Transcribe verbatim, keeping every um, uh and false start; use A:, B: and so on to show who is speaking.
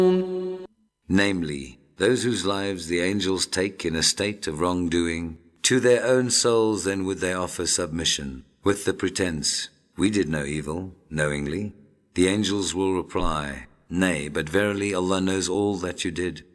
A: namely, those whose lives the angels take in a state of wrongdoing, to their own souls then would they offer submission, with the pretense, we did no evil, knowingly. The angels will reply, nay, but verily Allah knows all that you did.